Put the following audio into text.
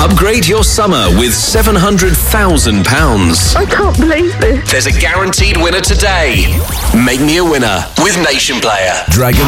Upgrade your summer with £700,000. I can't believe this. There's a guaranteed winner today. Make me a winner with Nation Player. Dragon